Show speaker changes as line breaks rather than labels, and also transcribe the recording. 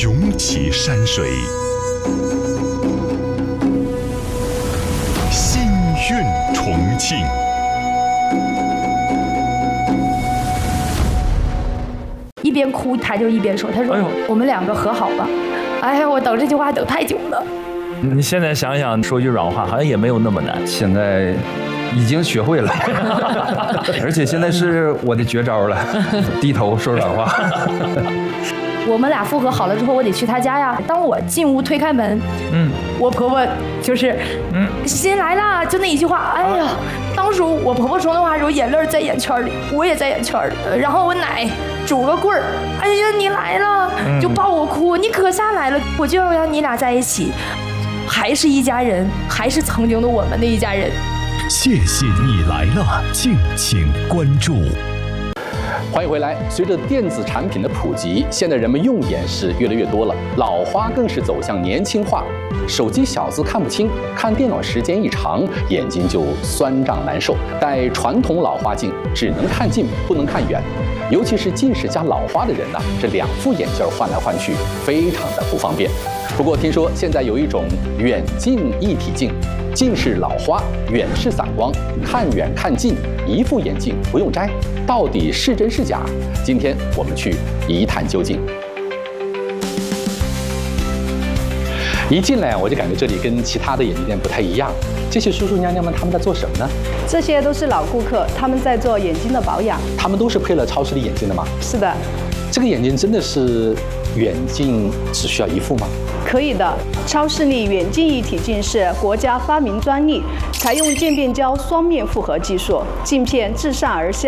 雄奇山水，心韵重庆。
一边哭，他就一边说：“他说，我们两个和好吧。”哎呀，我等这句话等太久了。
你现在想想，说句软话，好像也没有那么难。
现在已经学会了，而且现在是我的绝招了，低头说软话。
我们俩复合好了之后，我得去他家呀。当我进屋推开门，我婆婆就是新来啦，就那一句话，哎呀，当时我婆婆说那话的时候，眼泪在眼圈里，我也在眼圈里。然后我奶拄个棍儿，哎呀，你来了，就抱我哭，你可下来了，我就要让你俩在一起，还是一家人，还是曾经的我们的一家人。
谢谢你来了，敬请关注。
欢迎回来。随着电子产品的普及，现在人们用眼是越来越多了，老花更是走向年轻化。手机小字看不清，看电脑时间一长，眼睛就酸胀难受。戴传统老花镜只能看近，不能看远。尤其是近视加老花的人呢，这两副眼镜换来换去，非常的不方便。不过听说现在有一种远近一体镜，近视老花，远视散光，看远看近，一副眼镜不用摘，到底是真是假？今天我们去一探究竟。一进来我就感觉这里跟其他的眼镜店不太一样，这些叔叔娘娘们他们在做什么呢？
这些都是老顾客，他们在做眼睛的保养。
他们都是配了超视力眼镜的吗？
是的。
这个眼镜真的是远近只需要一副吗？
可以的，超视力远近一体镜是国家发明专利，采用渐变胶双面复合技术，镜片自上而下